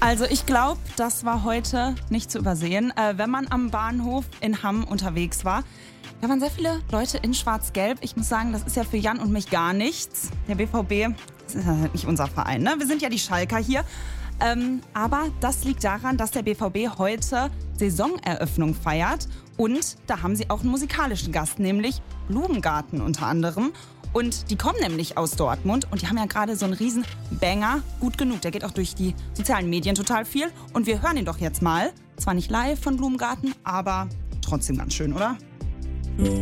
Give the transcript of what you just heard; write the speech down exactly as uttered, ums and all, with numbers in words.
Also ich glaube, das war heute nicht zu übersehen. Äh, wenn man am Bahnhof in Hamm unterwegs war, da waren sehr viele Leute in Schwarz-Gelb. Ich muss sagen, das ist ja für Jan und mich gar nichts. Der B V B, das ist ja nicht unser Verein, ne? Wir sind ja die Schalker hier. Ähm, aber das liegt daran, dass der B V B heute Saisoneröffnung feiert. Und da haben sie auch einen musikalischen Gast, nämlich Blumengarten unter anderem. Und die kommen nämlich aus Dortmund und die haben ja gerade so einen riesen Banger, Gut genug. Der geht auch durch die sozialen Medien total viel. Und wir hören ihn doch jetzt mal. Zwar nicht live von Blumengarten, aber trotzdem ganz schön, oder?